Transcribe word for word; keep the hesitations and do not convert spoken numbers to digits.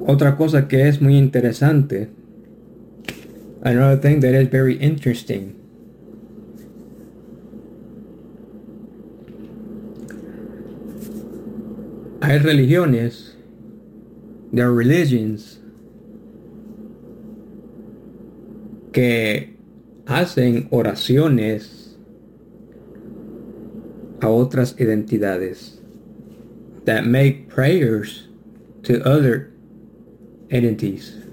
Otra cosa que es muy interesante, another thing that is very interesting, hay religiones, there are religions que hacen oraciones a otras identidades, that make prayers to other entities.